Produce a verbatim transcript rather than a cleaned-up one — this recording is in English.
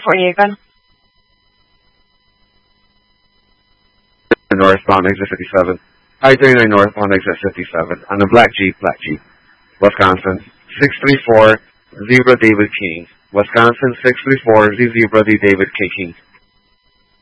California again. Northbound exit fifty-seven. I thirty-nine northbound exit fifty-seven. On the black Jeep, black Jeep. Wisconsin. six three four, Zebra David King. Wisconsin, six three four, Zebra David K. King.